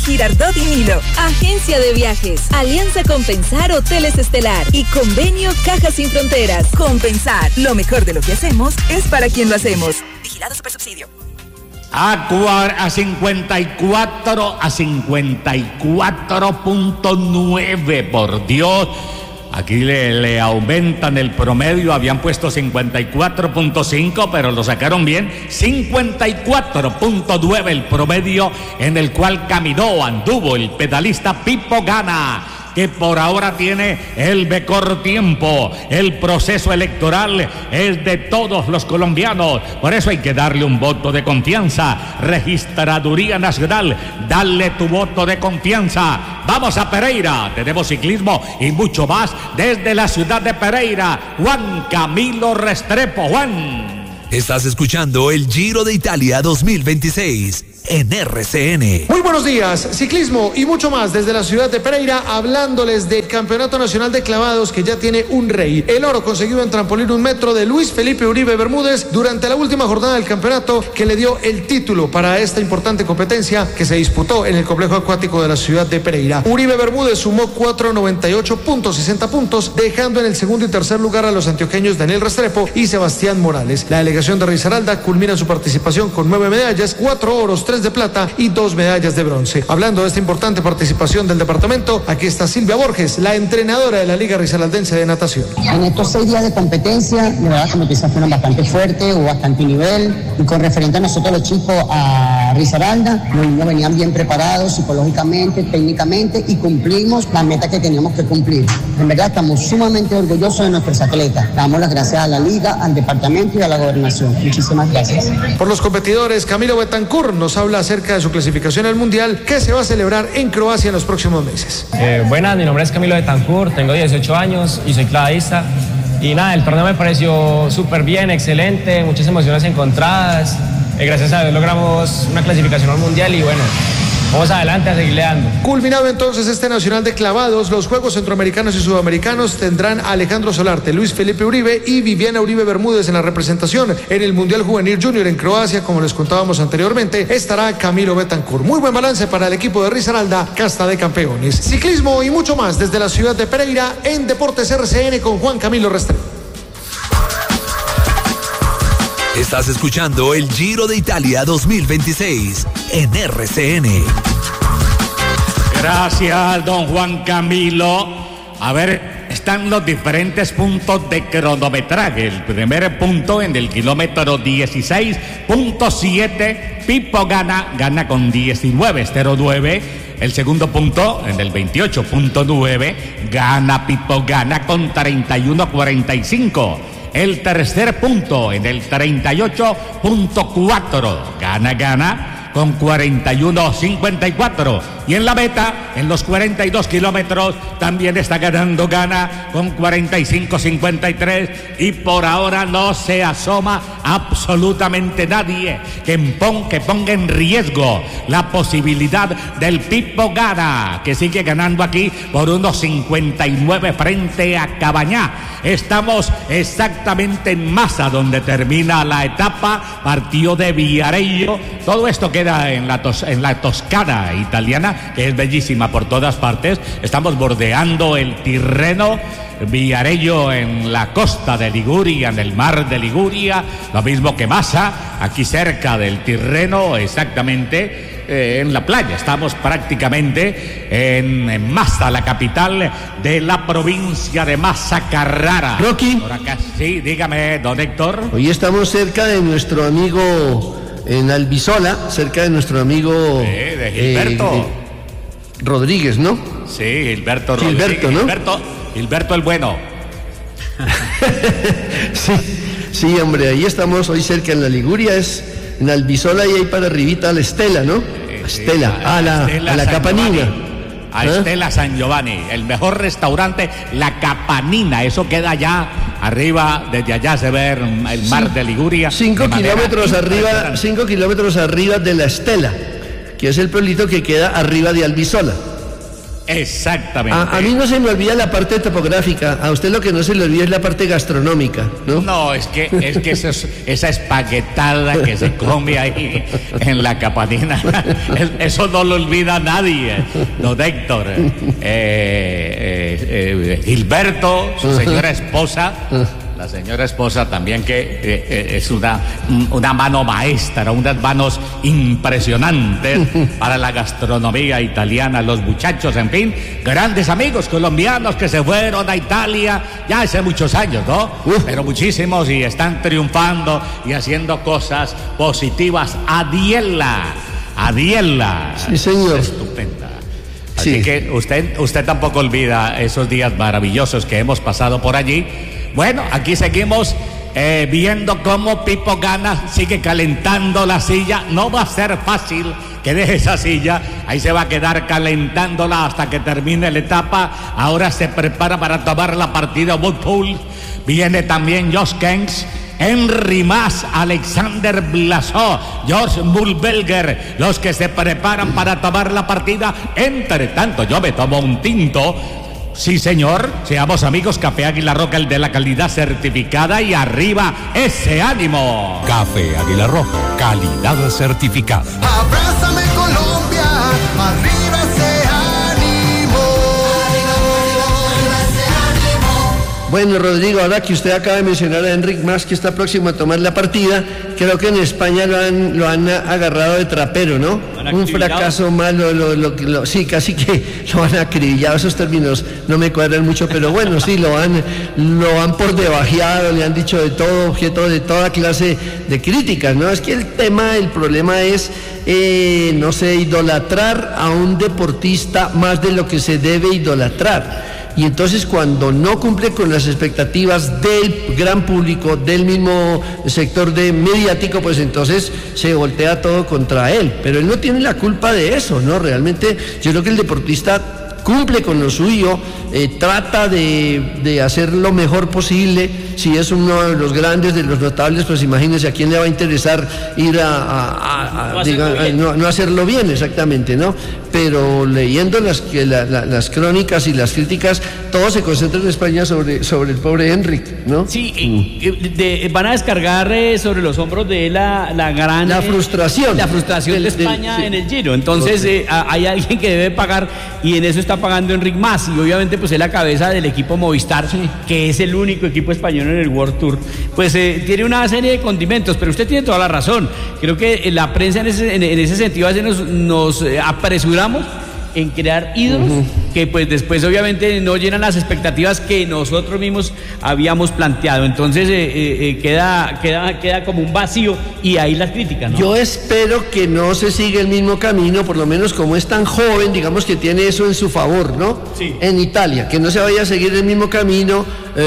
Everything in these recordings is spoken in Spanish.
Girardot y Nilo. Agencia de viajes, Alianza Compensar Hoteles Estelar y Convenio Cajas Sin Fronteras. Compensar, lo mejor de lo que hacemos es para quien lo hacemos. Vigilado Supersubsidio. A 54.9, por Dios. Aquí le aumentan el promedio, habían puesto 54.5, pero lo sacaron bien. 54.9 el promedio en el cual caminó, anduvo el pedalista Pipo Gana, que por ahora tiene el mejor tiempo. El proceso electoral es de todos los colombianos, por eso hay que darle un voto de confianza. Registraduría Nacional, dale tu voto de confianza. Vamos a Pereira, tenemos ciclismo y mucho más desde la ciudad de Pereira. Juan Camilo Restrepo. Juan. Estás escuchando el Giro de Italia 2026 en RCN. Muy buenos días, ciclismo y mucho más desde la ciudad de Pereira, hablándoles del Campeonato Nacional de Clavados que ya tiene un rey. El oro conseguido en trampolín 1 metro de Luis Felipe Uribe Bermúdez durante la última jornada del campeonato, que le dio el título para esta importante competencia que se disputó en el complejo acuático de la ciudad de Pereira. Uribe Bermúdez sumó 498.60 puntos, dejando en el segundo y tercer lugar a los antioqueños Daniel Restrepo y Sebastián Morales. La delegación de Risaralda culmina su participación con 9 medallas, 4 oros, 3 de plata y 2 medallas de bronce. Hablando de esta importante participación del departamento, aquí está Silvia Borges, la entrenadora de la Liga Risaraldense de Natación. En estos 6 días de competencia, de verdad como quizás fueron bastante fuertes, hubo bastante nivel, y con referente a nosotros los chicos a Risaralda, los niños venían bien preparados psicológicamente, técnicamente, y cumplimos la meta que teníamos que cumplir. En verdad estamos sumamente orgullosos de nuestros atletas. Damos las gracias a la Liga, al departamento y a la gobernación. Muchísimas gracias. Por los competidores, Camilo Betancourt nos habla acerca de su clasificación al Mundial, que se va a celebrar en Croacia en los próximos meses. Buenas, mi nombre es Camilo Betancourt, tengo 18 años y soy clavadista. Y nada, el torneo me pareció súper bien, excelente, muchas emociones encontradas. Gracias a Dios logramos una clasificación al Mundial y bueno, vamos adelante a seguirle dando. Culminado entonces este Nacional de Clavados, los Juegos Centroamericanos y Sudamericanos tendrán a Alejandro Solarte, Luis Felipe Uribe y Viviana Uribe Bermúdez en la representación. En el Mundial Juvenil Junior en Croacia, como les contábamos anteriormente, estará Camilo Betancourt. Muy buen balance para el equipo de Risaralda, casta de campeones. Ciclismo y mucho más desde la ciudad de Pereira en Deportes RCN con Juan Camilo Restrepo. Estás escuchando el Giro de Italia 2026 en RCN. Gracias, don Juan Camilo. A ver, están los diferentes puntos de cronometraje. El primer punto en el kilómetro 16.7, Pipo gana con 19.09. El segundo punto en el 28.9, Pipo gana con 31.45. El tercer punto en el 38.4, gana con 41.54. Y en la meta, en los 42 kilómetros, también está ganando Gana con 45.53. Y por ahora no se asoma absolutamente nadie que ponga en riesgo la posibilidad del Pipo Gana, que sigue ganando aquí por unos 59 frente a Cabañá. Estamos exactamente en Massa, donde termina la etapa, partido de Viareggio. Todo esto queda en la Toscana italiana, que es bellísima por todas partes. Estamos bordeando el Tirreno, Viareggio en la costa de Liguria, en el mar de Liguria, lo mismo que Massa, aquí cerca del Tirreno, exactamente. En la playa, estamos prácticamente en Massa, la capital de la provincia de Massa Carrara. Rocky. Por acá, sí, dígame, don Héctor. Hoy estamos cerca de nuestro amigo en Albisola, cerca de nuestro amigo de Gilberto Rodríguez, ¿no? Sí, Gilberto Rodríguez. Gilberto, ¿no? Gilberto el bueno. Sí, hombre, ahí estamos hoy cerca en la Liguria, es en Albisola y ahí para arribita a la Estela, ¿no? A la Capanina. A Estela San Giovanni, el mejor restaurante, la Capanina, eso queda allá arriba, desde allá se ve el mar de Liguria. 5 kilómetros arriba de la Estela, que es el pueblito que queda arriba de Albisola. Exactamente. A mí no se me olvida la parte topográfica, a usted lo que no se le olvida es la parte gastronómica, ¿no? No, es que esa espaguetada que se come ahí en la Capanina, eso no lo olvida nadie, don Héctor. Gilberto, su señora esposa, la señora esposa también, que es una mano maestra, unas manos impresionantes para la gastronomía italiana, los muchachos, en fin, grandes amigos colombianos que se fueron a Italia ya hace muchos años, ¿no? Pero muchísimos, y están triunfando y haciendo cosas positivas. Adiela. Sí, señor. Es estupenda. Así que usted tampoco olvida esos días maravillosos que hemos pasado por allí. Bueno, aquí seguimos viendo cómo Pipo Gana sigue calentando la silla. No va a ser fácil que deje esa silla. Ahí se va a quedar calentándola hasta que termine la etapa. Ahora se prepara para tomar la partida Woodpool. Viene también Josh Kens, Henry Mas, Alexander Blasó, George Mulberger, los que se preparan para tomar la partida. Entre tanto, yo me tomo un tinto. Sí, señor, seamos amigos. Café Águila Roja, el de la calidad certificada, y arriba ese ánimo. Café Águila Roja, calidad certificada. Abrázame Colombia, arriba ese ánimo. Bueno, Rodrigo, ahora que usted acaba de mencionar a Enric Mas, que está próximo a tomar la partida, creo que en España lo han agarrado de trapero, ¿no? Un fracaso malo, sí, casi que lo han acribillado. Esos términos no me cuadran mucho, pero bueno, sí, lo han por debajeado, le han dicho de todo, objeto de toda clase de críticas, ¿no? Es que el problema es, no sé, idolatrar a un deportista más de lo que se debe idolatrar. Y entonces cuando no cumple con las expectativas del gran público, del mismo sector mediático, pues entonces se voltea todo contra él. Pero él no tiene la culpa de eso, ¿no? Realmente yo creo que el deportista cumple con lo suyo, trata de hacer lo mejor posible. Si es uno de los grandes, de los notables, pues imagínense a quién le va a interesar ir no hacerlo bien, exactamente, ¿no? Pero leyendo las crónicas y las críticas, todo se concentra en España sobre el pobre Enric, ¿no? Sí, van a descargar sobre los hombros de él la frustración de España en el Giro. Entonces hay alguien que debe pagar, y en eso está pagando Enric Mas, y obviamente pues es la cabeza del equipo Movistar, que es el único equipo español en el World Tour. Pues tiene una serie de condimentos, pero usted tiene toda la razón. Creo que la prensa en ese sentido a veces nos apresuramos en crear ídolos que pues después obviamente no llenan las expectativas que nosotros mismos habíamos planteado. Entonces queda como un vacío, y ahí las críticas, ¿no? Yo espero que no se siga el mismo camino, por lo menos como es tan joven, digamos que tiene eso en su favor, ¿no? Sí. En Italia, que no se vaya a seguir el mismo camino,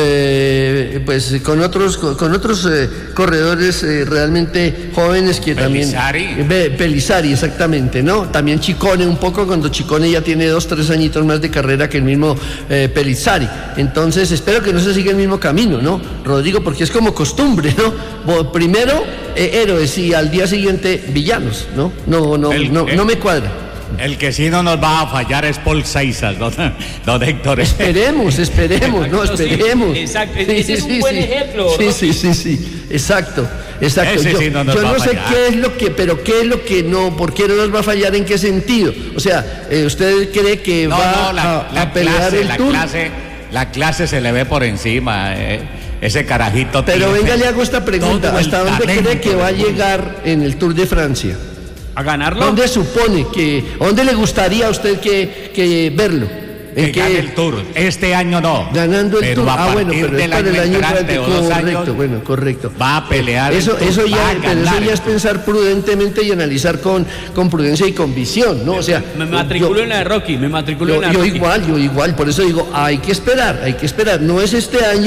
pues con otros corredores realmente jóvenes que Pellizzari. también... Pellizzari, exactamente, ¿no? También Ciccone un poco, cuando Ciccone ya tiene 2-3 añitos más de carrera que el mismo Pellizzari. Entonces espero que no se siga el mismo camino, ¿no, Rodrigo? Porque es como costumbre, ¿no? Primero héroes y al día siguiente villanos, ¿no? No me cuadra. El que sí no nos va a fallar es Paul Seisas, don Héctor. Esperemos, ¿no? Esperemos. Sí, exacto, ese es un buen ejemplo. Sí, exacto. Ese Yo no sé qué es lo que no, ¿por qué no nos va a fallar? ¿En qué sentido? O sea, ¿usted cree que a pelear el Tour? La clase se le ve por encima, ese carajito. Pero venga, le hago esta pregunta: ¿hasta dónde cree que va a llegar en el Tour de Francia? ¿A ganarlo? ¿Dónde le gustaría a usted que verlo? Que gane el Tour. Este año no. Ganando el Tour. Pero es para el año entrante o 2 años. Correcto. Va a pelear. Eso ya es pensar prudentemente y analizar con prudencia y con visión, ¿no? O sea, me matriculo en la de Rocky, Yo igual, por eso digo, hay que esperar. No es este año,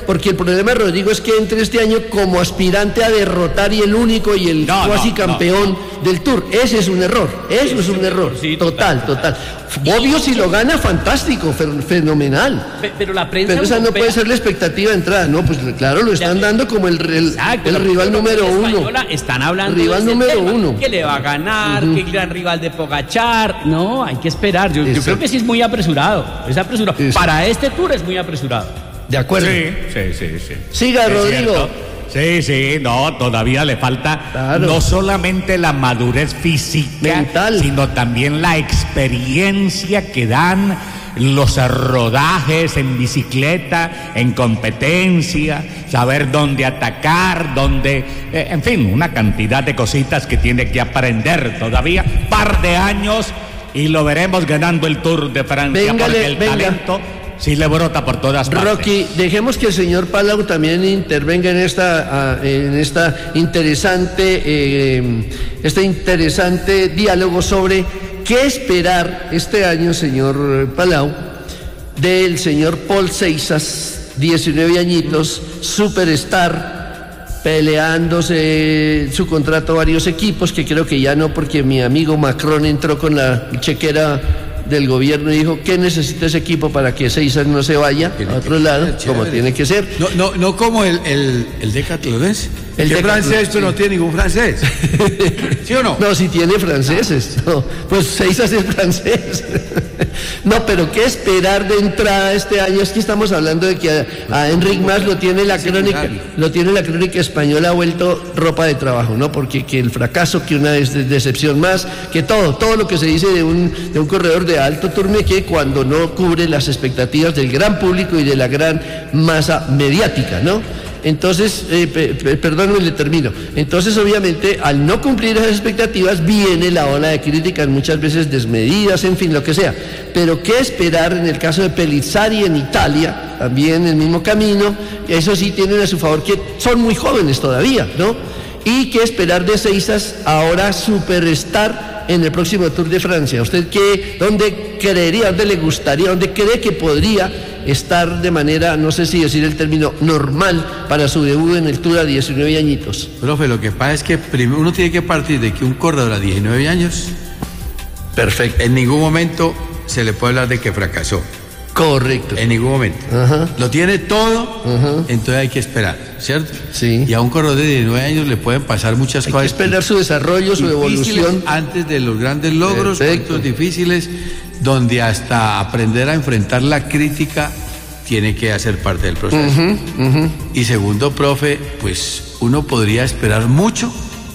porque el problema, Rodrigo, es que entre este año como aspirante a derrotar y el único y el cuasi campeón del Tour. Ese es un error, eso es un error, sí, total. Obvio, si lo gana, fantástico, fenomenal. Pero la prensa Pero esa no puede ser la expectativa de entrada, no, pues claro, lo están dando como el rival número uno. Están hablando rival número uno. Que le va a ganar, que el gran rival de Pogačar. No, hay que esperar. Yo creo que sí es muy apresurado. Es apresurado. Para este Tour es muy apresurado. De acuerdo. Sí. Siga, Rodrigo. Sí, no, todavía le falta no solamente la madurez física, mental, sino también la experiencia que dan los rodajes en bicicleta, en competencia, saber dónde atacar, en fin, una cantidad de cositas que tiene que aprender todavía, par de años y lo veremos ganando el Tour de Francia, porque el talento sí le brota por todas partes. Rocky, dejemos que el señor Palau también intervenga en esta interesante diálogo sobre qué esperar este año, señor Palau, del señor Paul Seixas, 19 añitos, superstar, peleándose su contrato a varios equipos, que creo que ya no, porque mi amigo Macron entró con la chequera del gobierno y dijo que necesita ese equipo para que Seixas no se vaya a otro lado, como tiene que ser. No como el Decathlonense. El de francés, pero no tiene ningún francés. ¿Sí o no? No, si tiene franceses. No, pues Seixas es francés. No, pero ¿qué esperar de entrada este año? Es que estamos hablando de que a Enric Mas lo tiene la crónica española, ha vuelto ropa de trabajo, ¿no? Porque que el fracaso, que una decepción más, que todo lo que se dice de un corredor de alto tourniquet cuando no cubre las expectativas del gran público y de la gran masa mediática, ¿no? Entonces, perdónenme, le termino. Entonces, obviamente, al no cumplir esas expectativas, viene la ola de críticas, muchas veces desmedidas, en fin, lo que sea. Pero, ¿qué esperar en el caso de Pellizzari en Italia? También el mismo camino. Eso sí tienen a su favor que son muy jóvenes todavía, ¿no? Y qué esperar de Seixas, ahora superstar en el próximo Tour de Francia. ¿Usted dónde creería, dónde le gustaría, dónde cree que podría estar de manera, no sé si decir el término, normal para su debut en el Tour a 19 añitos? Profe, lo que pasa es que primero uno tiene que partir de que un corredor a 19 años, perfecto, en ningún momento se le puede hablar de que fracasó. Correcto. En ningún momento. Ajá. Lo tiene todo, entonces hay que esperar, ¿cierto? Sí. Y a un corredor de 19 años le pueden pasar muchas cosas. Hay que esperar su desarrollo, su evolución. Antes de los grandes logros, momentos difíciles, donde hasta aprender a enfrentar la crítica tiene que hacer parte del proceso. Y segundo, profe, pues uno podría esperar mucho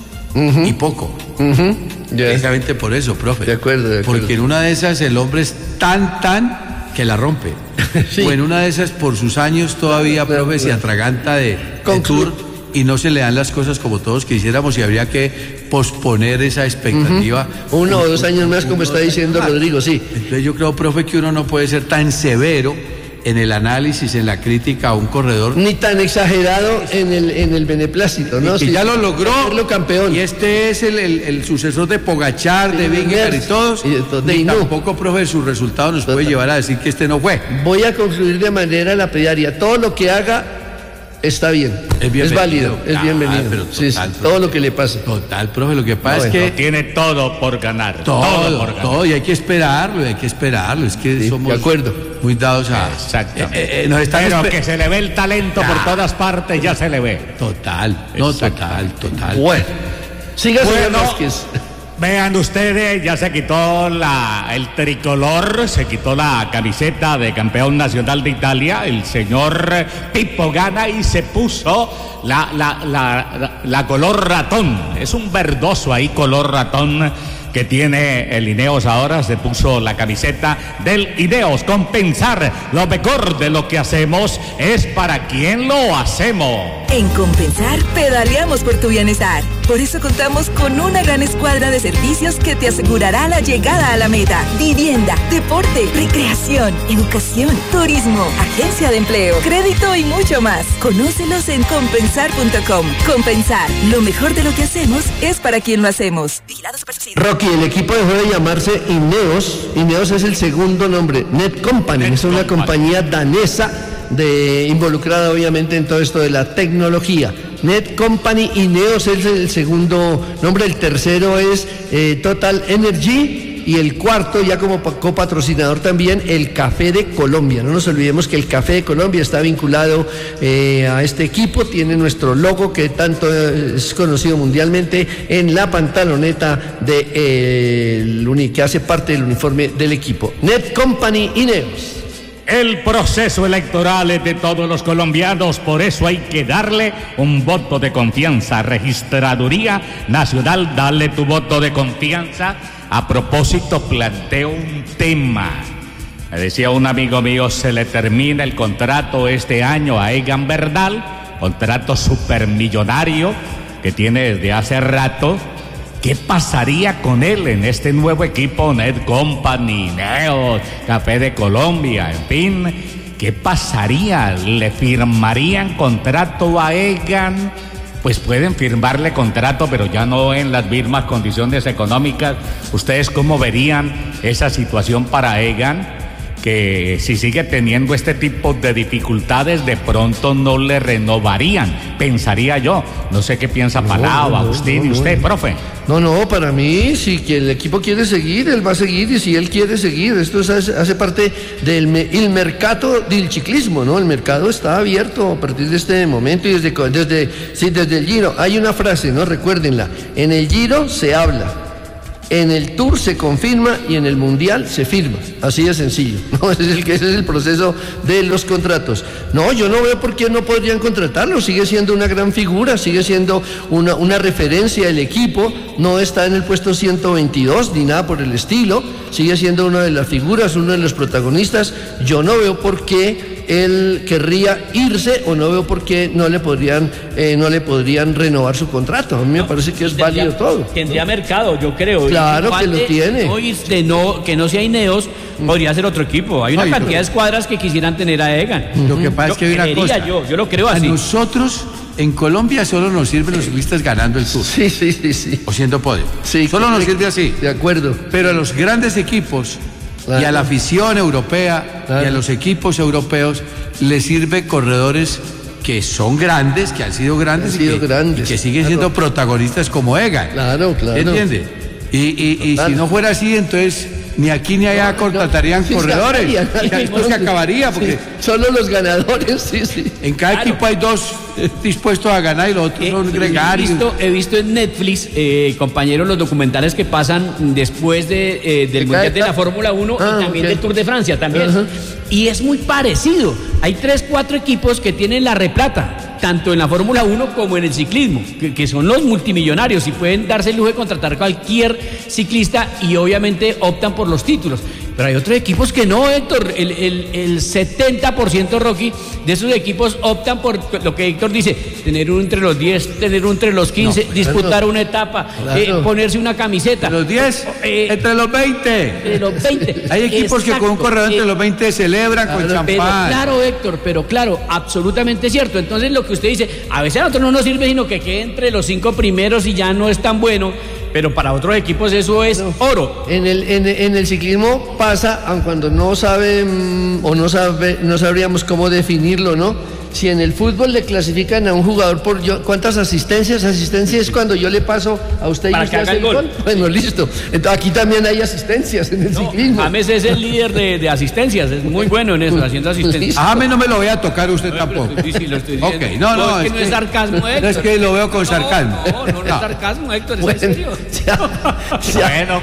y poco. Precisamente por eso, profe. De acuerdo. Porque en una de esas el hombre es tan que la rompe. Sí. O en una de esas, por sus años todavía, profe, se atraganta de Tour y no se le dan las cosas como todos quisiéramos y habría que posponer esa expectativa. 1 o 2 años más, como está diciendo Rodrigo, sí. Entonces yo creo, profe, que uno no puede ser tan severo en el análisis, en la crítica a un corredor. Ni tan exagerado en el beneplácito, ¿no? Que sí, ya lo logró. Hacerlo campeón. Y este es el sucesor de Pogačar, de Vingegaard y todos. Y tampoco, profe, su resultado nos puede llevar a decir que este no fue. Voy a concluir de manera lapidaria. Todo lo que haga está bien, es válido, es bienvenido. Pero total, sí, todo lo que le pase. Total, profe, lo que pasa es que tiene todo por ganar. Todo, y hay que esperarlo, es que somos de acuerdo, muy dados a... Exacto. Pero que se le ve el talento por todas partes, ya se le ve. Total. Bueno, siga, señor Vázquez. Vean ustedes, ya se quitó el tricolor, se quitó la camiseta de campeón nacional de Italia, el señor Pippo Ganna, y se puso la color ratón. Es un verdoso ahí color ratón que tiene el Ineos ahora. Se puso la camiseta del Ineos. Compensar, lo mejor de lo que hacemos es para quien lo hacemos. En Compensar pedaleamos por tu bienestar. Por eso contamos con una gran escuadra de servicios que te asegurará la llegada a la meta. Vivienda, deporte, recreación, educación, turismo, agencia de empleo, crédito y mucho más. Conócelos en compensar.com. Compensar, lo mejor de lo que hacemos es para quien lo hacemos. Vigilado Supersubsidio. Rocky, el equipo dejó de llamarse Ineos. Ineos es el segundo nombre. Net Company, es una compañía danesa involucrada obviamente en todo esto de la tecnología. Netcompany y Neos es el segundo nombre, el tercero es Total Energy. Y el cuarto, ya como copatrocinador también, el Café de Colombia. No nos olvidemos que el Café de Colombia está vinculado a este equipo, tiene nuestro logo que tanto es conocido mundialmente en la pantaloneta que hace parte del uniforme del equipo. Netcompany y Neos. El proceso electoral es de todos los colombianos, por eso hay que darle un voto de confianza. Registraduría Nacional, dale tu voto de confianza. A propósito, planteo un tema. Me decía un amigo mío, se le termina el contrato este año a Egan Bernal, contrato supermillonario que tiene desde hace rato. ¿Qué pasaría con él en este nuevo equipo Netcompany, Neos, Café de Colombia, en fin? ¿Qué pasaría? ¿Le firmarían contrato a Egan? Pues pueden firmarle contrato, pero ya no en las mismas condiciones económicas. ¿Ustedes cómo verían esa situación para Egan? Que si sigue teniendo este tipo de dificultades, de pronto no le renovarían, pensaría yo. No sé qué piensa Palau, Agustín y usted, profe. No, para mí, si que el equipo quiere seguir, él va a seguir, y si él quiere seguir, esto hace parte del mercado del ciclismo, ¿no? El mercado está abierto a partir de este momento y desde el Giro. Hay una frase, ¿no? Recuérdenla, en el Giro se habla, en el Tour se confirma y en el Mundial se firma. Así de sencillo, ¿no? Ese es el proceso de los contratos. No, yo no veo por qué no podrían contratarlo. Sigue siendo una gran figura, sigue siendo una referencia del equipo. No está en el puesto 122 ni nada por el estilo. Sigue siendo una de las figuras, uno de los protagonistas. Yo no veo por qué él querría irse, o no veo por qué no le podrían renovar su contrato. A mí me parece que es válido todo. Tendría mercado, yo creo. Claro que lo tiene. Que no sea Ineos, podría ser otro equipo. Hay una cantidad de escuadras que quisieran tener a Egan. Lo que pasa es que hay una cosa. Yo lo creo así. A nosotros, en Colombia, solo nos sirven los ciclistas ganando el Tour. Sí. O siendo podio. Sí, solo nos sirve así. De acuerdo. Pero a los grandes equipos, claro, y a la afición europea, claro, y a los equipos europeos, les sirve corredores que son grandes, que han sido grandes, y que siguen siendo protagonistas como Egan. Claro. ¿Entiende? Y si no fuera así, entonces ni aquí ni allá contratarían corredores. Esto se acabaría, porque solo los ganadores, sí. En cada equipo hay dos dispuestos a ganar y los otros son gregarios. He visto en Netflix, compañeros, los documentales que pasan después del Mundial de la Fórmula 1 y también del Tour de Francia también. Y es muy parecido. Hay 3-4 equipos que tienen la replata, tanto en la Fórmula 1 como en el ciclismo, que son los multimillonarios y pueden darse el lujo de contratar cualquier ciclista y obviamente optan por los títulos. Pero hay otros equipos que no, Héctor. El 70%, Rocky, de esos equipos optan por lo que Héctor dice: tener uno entre los 10, tener uno entre los 15, disputar una etapa, ponerse una camiseta. ¿Entre los 10? Entre los 20. Entre los 20. Hay equipos que con un corredor entre los 20 celebran con champán. Claro, Héctor, pero claro, absolutamente cierto. Entonces, lo que usted dice, a veces a nosotros no nos sirve sino que quede entre los 5 primeros y ya no es tan bueno. Pero para otros equipos eso es oro. En el ciclismo pasa, aun cuando no no sabríamos cómo definirlo, ¿no? Si en el fútbol le clasifican a un jugador por ¿cuántas asistencias? Asistencia es cuando yo le paso a usted y usted hace el gol. Bueno, listo. Entonces, aquí también hay asistencias en el ciclismo. James es el líder de asistencias, es muy bueno en eso, haciendo asistencias. A James no me lo voy a tocar usted tampoco. Sí, lo estoy diciendo. Ok, no. Es que no es sarcasmo, Héctor. No es que lo veo con sarcasmo. No es sarcasmo, Héctor, es en serio. Bueno,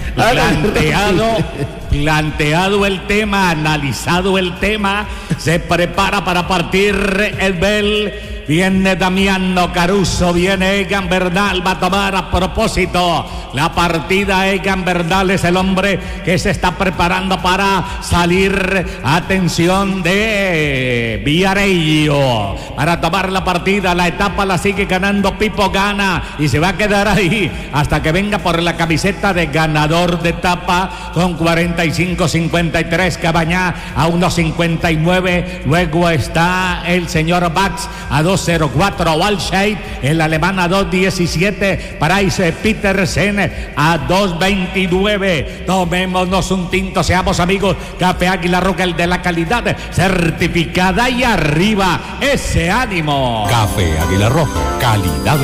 planteado el tema, analizado el tema, se prepara para partir el Bel. Viene Damiano Caruso, viene Egan Bernal, va a tomar a propósito la partida. Egan Bernal es el hombre que se está preparando para salir, atención, de Viareggio, para tomar la partida. La etapa la sigue ganando Pipo, gana y se va a quedar ahí hasta que venga por la camiseta de ganador de etapa con 45-53. Cabañá a 1.59, luego está el señor Bax a 2 2.04 Walshade, el alemán a 2.17, Price Petersen a 2.29. Tomémonos un tinto, seamos amigos. Café Águila Roja, el de la calidad certificada, y arriba ese ánimo. Café Águila Roja, calidad